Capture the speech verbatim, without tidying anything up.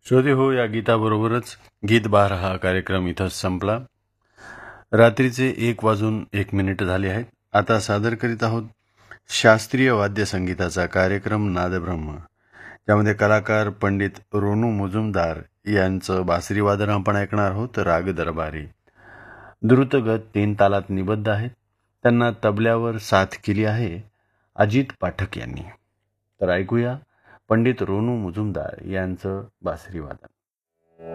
श्रोते हो, या गीताबरोबरच गीत बहार हा कार्यक्रम इथंच संपला. रात्रीचे एक वाजून एक मिनिट झाले आहेत. आता सादर करीत आहोत शास्त्रीय वाद्य संगीताचा कार्यक्रम नादब्रह्म, ज्यामध्ये कलाकार पंडित रोनू मुजुमदार यांचं बासरी वादन आपण ऐकणार आहोत. राग दरबारी द्रुतगत तीन तालात निबद्ध आहेत. त्यांना तबल्यावर साथ केली आहे अजित पाठक यांनी. तर ऐकूया पंडित रोनू मुजुमदार यांचं बासरी वादन.